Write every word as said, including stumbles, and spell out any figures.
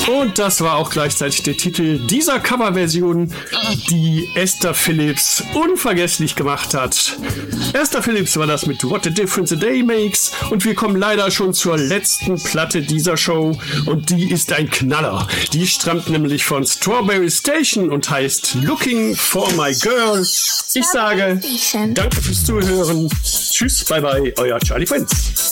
Und das war auch gleichzeitig der Titel dieser Coverversion, die Esther Phillips unvergesslich gemacht hat. Esther Phillips war das mit What a Difference a Day Makes. Und wir kommen leider schon zur letzten Platte dieser Show. Und die ist ein Knaller. Die stammt nämlich von Strawberry Station und heißt Looking for My Girl. Ich sage danke fürs Zuhören. Tschüss, bye bye, euer Charlie Friends.